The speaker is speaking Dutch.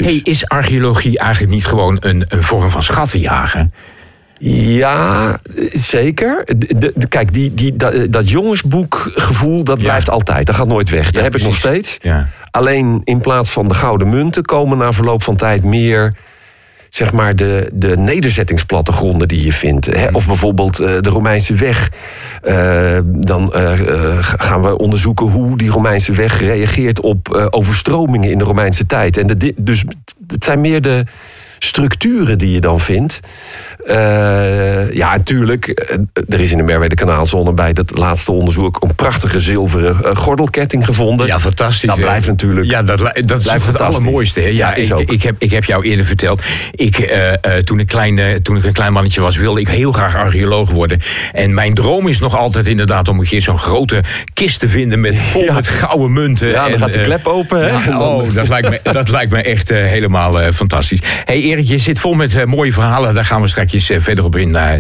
precies. Hey, is archeologie eigenlijk niet gewoon een vorm van schattenjagen? Ja, zeker. Kijk, dat jongensboekgevoel, dat blijft altijd. Dat gaat nooit weg. Dat heb ik nog steeds. Ja. Alleen in plaats van de gouden munten komen na verloop van tijd meer, zeg maar, de nederzettingsplattegronden die je vindt. Hè? Of bijvoorbeeld de Romeinse weg. Dan gaan we onderzoeken hoe die Romeinse weg reageert op overstromingen in de Romeinse tijd. En dus het zijn meer de structuren die je dan vindt. Ja, natuurlijk. Er is in de Merwede Kanaalzone bij dat laatste onderzoek een prachtige zilveren gordelketting gevonden. Ja, fantastisch. Dat blijft natuurlijk. Ja, dat is het allermooiste. Hè? Ja, ik heb jou eerder verteld. Toen ik een klein mannetje was, wilde ik heel graag archeoloog worden. En mijn droom is nog altijd inderdaad om een keer zo'n grote kist te vinden met gouden munten. Ja, dan gaat de klep open. Hè? Dat lijkt me echt helemaal fantastisch. Hey Erik, je zit vol met mooie verhalen. Daar gaan we straks verder op in